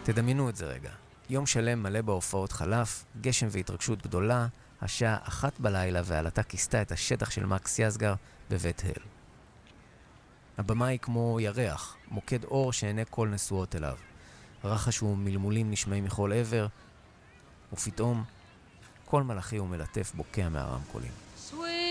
תדמיינו את זה רגע. יום שלם מלא בהופעות חלף, גשם והתרגשות גדולה, השעה 1 בלילה ועלתה כיסתה את השטח של מקס יסגר בבית הל. הבמה היא כמו ירח, מוקד אור שעיני כל נשואות אליו. רחש ומלמולים נשמעים מכל עבר, ופתאום כל מלאכי ומלטף בוקע מהרמקולים.